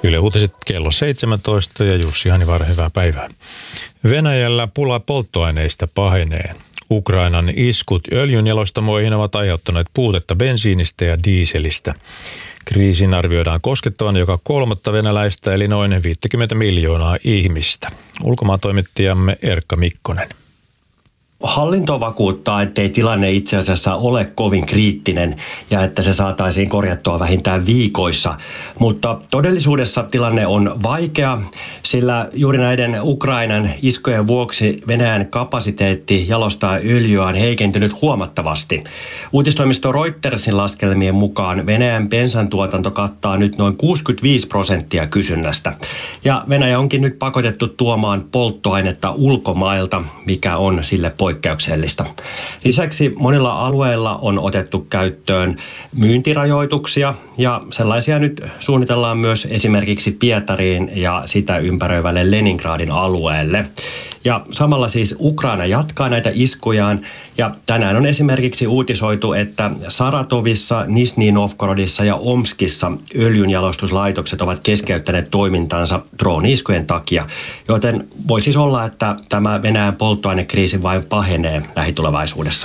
Yle Uutiset kello 17 ja Jussi Hanivar, hyvää päivää. Venäjällä pula polttoaineista pahenee. Ukrainan iskut öljynjalostamoihin ovat aiheuttaneet puutetta bensiinistä ja diiselistä. Kriisin arvioidaan koskettavan joka kolmatta venäläistä eli noin 50 miljoonaa ihmistä. Ulkomaantoimittajamme Erkka Mikkonen. Hallinto vakuuttaa, ettei tilanne itse asiassa ole kovin kriittinen ja että se saataisiin korjattua vähintään viikoissa. Mutta todellisuudessa tilanne on vaikea, sillä juuri näiden Ukrainan iskujen vuoksi Venäjän kapasiteetti jalostaa öljyä on heikentynyt huomattavasti. Uutistoimisto Reutersin laskelmien mukaan Venäjän bensan tuotanto kattaa nyt noin 65% kysynnästä. Ja Venäjä onkin nyt pakotettu tuomaan polttoainetta ulkomailta, mikä on sille poikkeuksellista. Lisäksi monilla alueilla on otettu käyttöön myyntirajoituksia ja sellaisia nyt suunnitellaan myös esimerkiksi Pietariin ja sitä ympäröivälle Leningradin alueelle. Ja samalla siis Ukraina jatkaa näitä iskujaan ja tänään on esimerkiksi uutisoitu, että Saratovissa, Nizhny Novgorodissa ja Omskissa öljynjalostuslaitokset ovat keskeyttäneet toimintansa drooni-iskujen takia, joten voi siis olla, että tämä Venäjän polttoainekriisi vain pahenee lähitulevaisuudessa.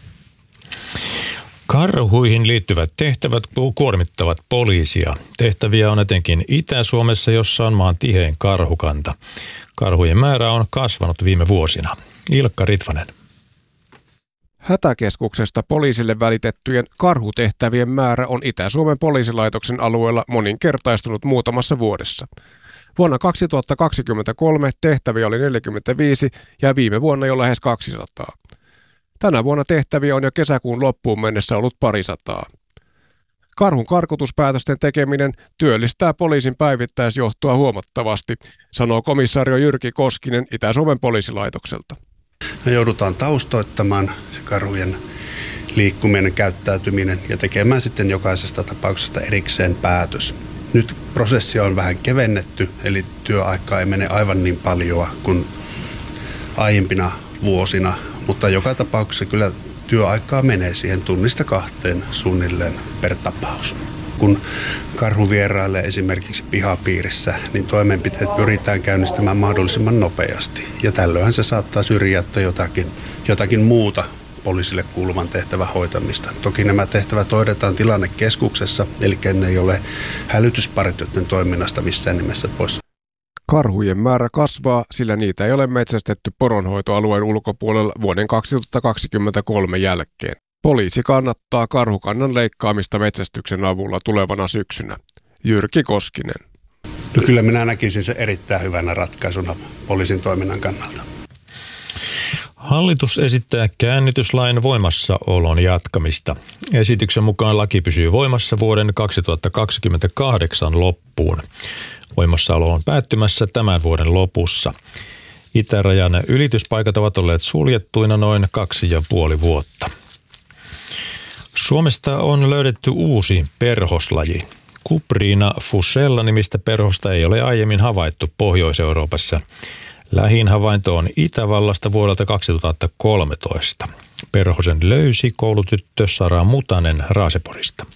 Karhuihin liittyvät tehtävät kuormittavat poliisia. Tehtäviä on etenkin Itä-Suomessa, jossa on maan tihein karhukanta. Karhujen määrä on kasvanut viime vuosina. Ilkka Ritvanen. Hätäkeskuksesta poliisille välitettyjen karhutehtävien määrä on Itä-Suomen poliisilaitoksen alueella moninkertaistunut muutamassa vuodessa. Vuonna 2023 tehtäviä oli 45 ja viime vuonna jo lähes 200. Tänä vuonna tehtäviä on jo kesäkuun loppuun mennessä ollut parisataa. Karhun karkotuspäätösten tekeminen työllistää poliisin päivittäisjohtoa huomattavasti, sanoo komisario Jyrki Koskinen Itä-Suomen poliisilaitokselta. Me joudutaan taustoittamaan se karhujen liikkuminen, käyttäytyminen ja tekemään sitten jokaisesta tapauksesta erikseen päätös. Nyt prosessia on vähän kevennetty, eli työaikaa ei mene aivan niin paljon kuin aiempina vuosina, mutta joka tapauksessa kyllä työaikaa menee siihen tunnista 2 suunnilleen per tapaus. Kun karhu vierailee esimerkiksi pihapiirissä, niin toimenpiteet pyritään käynnistämään mahdollisimman nopeasti. Ja tällöinhän se saattaa syrjäyttää jotakin muuta poliisille kuuluvan tehtävän hoitamista. Toki nämä tehtävät hoidetaan tilannekeskuksessa, eli ne ei ole hälytyspartioiden toiminnasta missään nimessä pois. Karhujen määrä kasvaa, sillä niitä ei ole metsästetty poronhoitoalueen ulkopuolella vuoden 2023 jälkeen. Poliisi kannattaa karhukannan leikkaamista metsästyksen avulla tulevana syksynä. Jyrki Koskinen. No kyllä minä näkisin se erittäin hyvänä ratkaisuna poliisin toiminnan kannalta. Hallitus esittää käännytyslain voimassaolon jatkamista. Esityksen mukaan laki pysyy voimassa vuoden 2028 loppuun. Voimassaolo on päättymässä tämän vuoden lopussa. Itärajan ylityspaikat ovat olleet suljettuina noin 2,5 vuotta. Suomesta on löydetty uusi perhoslaji. Cuprina fusella nimistä perhosta ei ole aiemmin havaittu Pohjois-Euroopassa. Lähin havainto on Itävallasta vuodelta 2013. Perhosen löysi koulutyttö Sara Mutanen Raaseporista.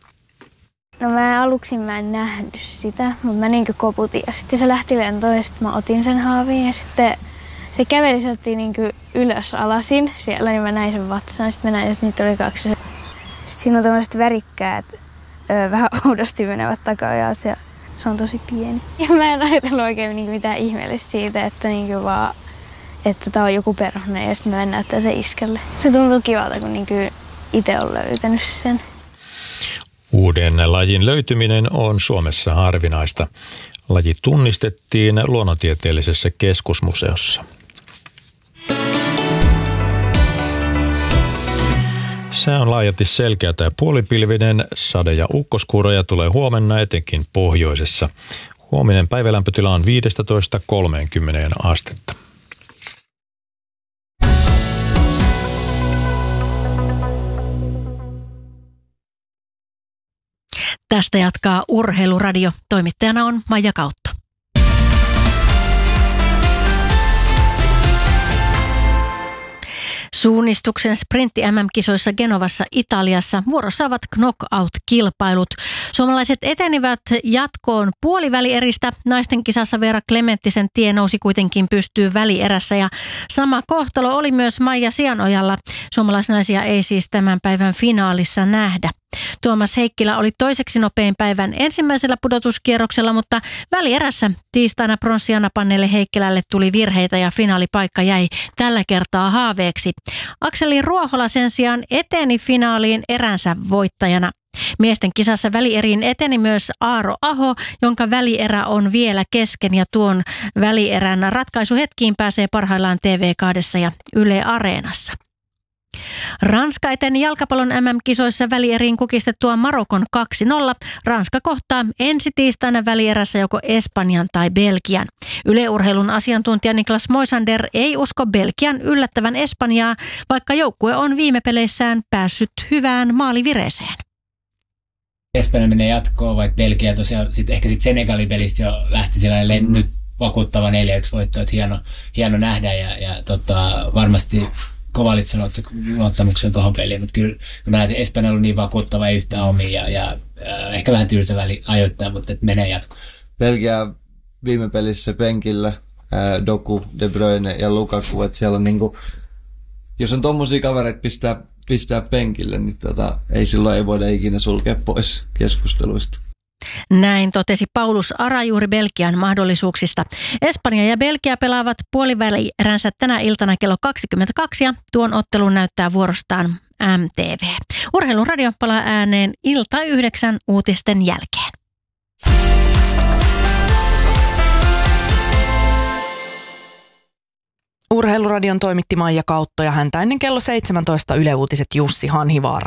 No aluksi mä en nähnyt sitä, mutta mä niinkö koputin ja sitten se lähti lentoon ja sitten mä otin sen haavin ja sitten se käveli sieltä niinkö ylös alasin siellä, niin mä näin sen vatsaan, sitten mä näin, että niitä oli 2. Sitten siinä on tämmöiset värikkäät, vähän oudosti menevät takajat ja se on tosi pieni. Ja mä en ajatellut oikein mitään ihmeellistä siitä, että vaan, että tää on joku perhonen ja sitten mä en näyttää se iskelle. Se tuntuu kivalta, kun itse on löytänyt sen. Uuden lajin löytyminen on Suomessa harvinaista. Laji tunnistettiin Luonnontieteellisessä keskusmuseossa. Sää on laajalti selkeätä ja puolipilvinen. Sade- ja ukkoskuuroja tulee huomenna etenkin pohjoisessa. Huominen päivälämpötila on 15–30 astetta. Tästä jatkaa Urheiluradio. Toimittajana on Maija Kautto. Suunnistuksen sprintti MM-kisoissa Genovassa Italiassa vuorossa ovat knockout-kilpailut. Suomalaiset etenivät jatkoon puolivälieristä. Naisten kisassa Veera Klementtisen tie nousi kuitenkin pystyyn välierässä ja sama kohtalo oli myös Maija Sianojalla. Suomalaisnaisia ei siis tämän päivän finaalissa nähdä. Tuomas Heikkilä oli toiseksi nopein päivän ensimmäisellä pudotuskierroksella, mutta välierässä tiistaina pronssianapanneelle Heikkilälle tuli virheitä ja finaalipaikka jäi tällä kertaa haaveeksi. Akseli Ruohola sen sijaan eteni finaaliin eränsä voittajana. Miesten kisassa välieriin eteni myös Aaro Aho, jonka välierä on vielä kesken ja tuon välierän ratkaisuhetkiin pääsee parhaillaan TV2 ja Yle Areenassa. Ranska eteni jalkapallon MM-kisoissa välieriin kukistettua Marokon 2-0. Ranska kohtaa ensi tiistaina välierässä joko Espanjan tai Belgian. Yle Urheilun asiantuntija Niklas Moisander ei usko Belgian yllättävän Espanjaa, vaikka joukkue on viime peleissään päässyt hyvään maalivireeseen. Espanja menee jatkoon, vaikka Belgia tosiaan ehkä Senegalin pelistä jo lähti siellä nyt vakuuttava 4-1 voitto, että hieno nähdä ja varmasti Kovalitsen otti luottamuksen tuohon peliin, mutta kyllä mä näen, että Espanja on ollut niin vakuuttava, ei yhtään omia ja ehkä vähän tylsä väli ajoittaa, mutta et menee jatkoon. Belgia viime pelissä penkillä, Doku, De Bruyne ja Lukaku, että siellä on niinku, jos on tommosia kavereita pistää penkille, niin ei silloin ei voida ikinä sulkea pois keskusteluista. Näin totesi Paulus Ara juuri Belgian mahdollisuuksista. Espanja ja Belgia pelaavat puolivälieränsä tänä iltana kello 22 ja tuon ottelun näyttää vuorostaan MTV. Urheilun radio palaa ääneen ilta 9 uutisten jälkeen. Urheiluradion toimitti Maija Kautto ja häntä ennen kello 17 Yle Uutiset Jussi Hanhivaara.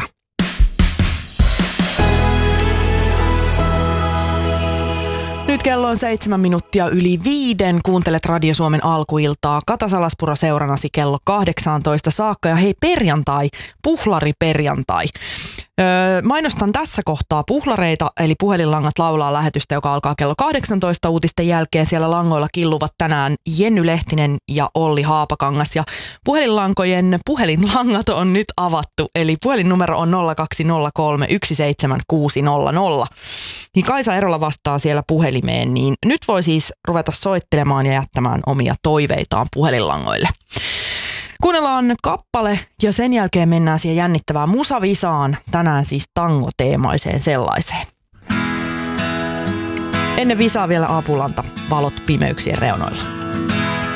Nyt kello on 7 minuuttia yli 5. Kuuntelet Radio Suomen alkuiltaa. Kata Salaspuro seuranasi kello 18 saakka. Ja hei, perjantai, puhlariperjantai. Mainostan tässä kohtaa puhlareita, eli puhelinlangat laulaa lähetystä, joka alkaa kello 18 uutisten jälkeen. Siellä langoilla killuvat tänään Jenny Lehtinen ja Olli Haapakangas. Ja puhelinlangat on nyt avattu, eli puhelinnumero on 0203 17600. Niin Kaisa Erola vastaa siellä puhelimeen, niin nyt voi siis ruveta soittelemaan ja jättämään omia toiveitaan puhelinlangoille. Kuunnellaan kappale ja sen jälkeen mennään siihen jännittävään musavisaan, tänään siis tango-teemaiseen sellaiseen. Ennen visaa vielä Apulanta, valot pimeyksien reunoilla.